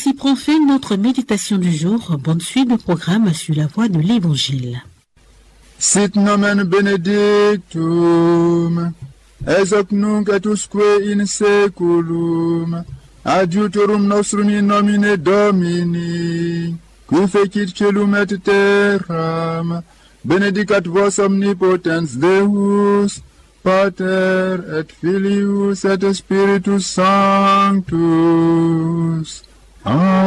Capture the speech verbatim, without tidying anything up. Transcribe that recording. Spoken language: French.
Ainsi prend fin notre méditation du jour. Bonne suite de programme sur la voie de l'Évangile. Sit nomen benedictum, ex hoc nunc et usque in seculum, adiutorum nostrum in nomine Domini, qui fecit celum et terram, benedicat vos omnipotens Deus, Pater et Filius et Spiritus Sanctus. Amen.